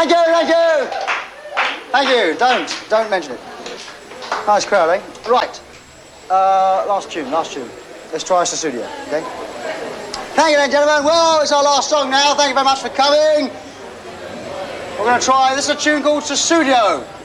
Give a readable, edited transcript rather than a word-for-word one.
Thank you, thank you. Thank you. Don't mention it. Nice crowd, eh? Right. Last tune. Let's try Sussudio, okay? Thank you then, gentlemen. Well, it's our last song now. Thank you very much for coming. We're going to try, this is a tune called Sussudio.